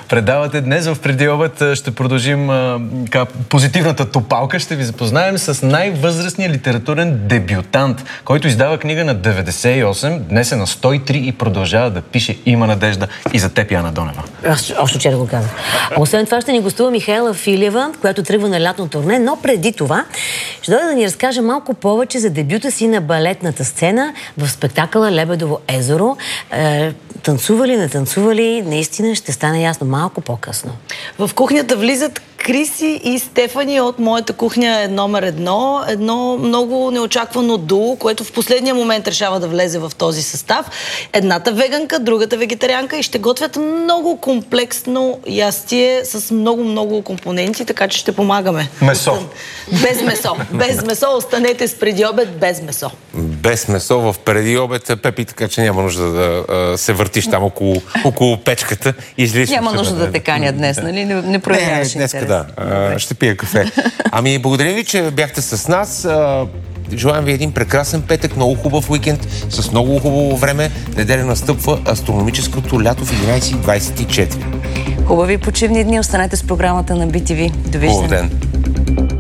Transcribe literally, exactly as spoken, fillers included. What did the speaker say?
предавате днес. В преди обед ще продължим а, ка, позитивната топалка. Ще ви запознаем с най-възрастния литературен дебютант, който издава книга на деветдесет и осем, днес е на сто и три и продължава да пише "Има надежда" и за теб, Яна Донева. Аз още вчера го казах. Освен това ще ни гостува Михаела Филева, която тръгва на лятно турне, но преди това ще дойде да ни разкаже малко повече за дебюта си на балетната сцена в спектакъла "Лебедово езеро". Е, танцували, не танцували, наистина ще стане ясно малко по-късно. В кухнята влизат Криси и Стефани от "Моята кухня" е номер едно. Едно много неочаквано дуо, което в последния момент решава да влезе в този състав. Едната веганка, другата вегетарианка и ще готвят много комплексно ястие с много-много компоненти, така че ще помагаме. Месо. Без месо. Без месо. Останете с преди обед без месо. Без месо в преди обед, Пепи, така че няма нужда да а, се въртиш там около, около печката. Излишно. Няма нужда да те каня днес, нали? Не, не проявяваш интерес. Днеска да. А, ще пия кафе. Ами, благодаря ви, че бяхте с нас. А, желаем ви един прекрасен петък, много хубав уикенд, с много хубаво време. Неделя настъпва астрономическото лято в единайсет и двайсет и четири. Хубави почивни дни. Останете с програмата на Би Ти Ви. Довиждане. Хубав ден.